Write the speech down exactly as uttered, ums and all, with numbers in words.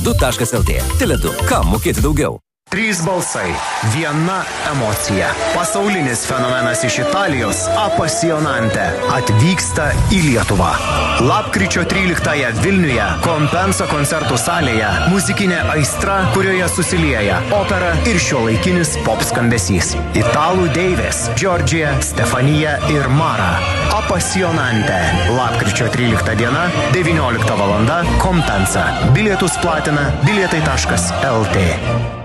du taškas el tė. Tele du. Kam mokėti daugiau? Trys balsai, viena emocija. Pasaulinis fenomenas iš Italijos, Apasionante, atvyksta į Lietuvą. Lapkričio tryliktąją Vilniuje, Compensa koncertų salėje, muzikinė aistra, kurioje susilieja opera ir šiuolaikinis pop skambesys. Italų deivės, Giorgia, Stefanija ir Mara. Apasionante. Lapkričio trylikta diena, devyniolikta valanda, Compensa. Bilietus platina bilietai taškas el tė.